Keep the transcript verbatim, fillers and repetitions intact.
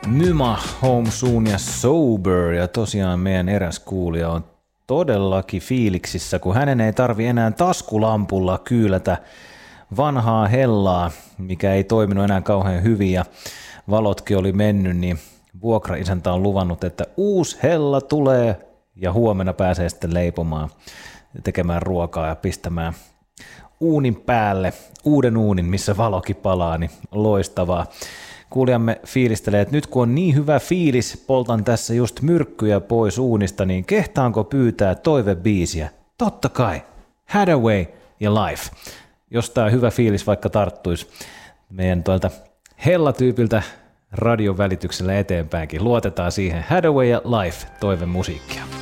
Nyma, Home Soon ja Sober, ja tosiaan meidän eräs kuulija on todellakin fiiliksissä, kun hänen ei tarvi enää taskulampulla kyylätä vanhaa hellaa, mikä ei toiminut enää kauhean hyvin ja valotkin oli mennyt, niin vuokraisäntä on luvannut, että uusi hella tulee ja huomenna pääsee sitten leipomaan ja tekemään ruokaa ja pistämään uunin päälle, uuden uunin, missä valokin palaa, niin loistavaa. Kuulijamme fiilistelee, että nyt kun on niin hyvä fiilis, poltan tässä just myrkkyjä pois uunista, niin kehtaanko pyytää toivebiisiä? Totta kai, Hathaway ja Life. Jos tää hyvä fiilis vaikka tarttuisi meidän tuolta hellatyypiltä radion välityksellä eteenpäinkin. Luotetaan siihen. Hathaway ja Life, toivemusiikkia.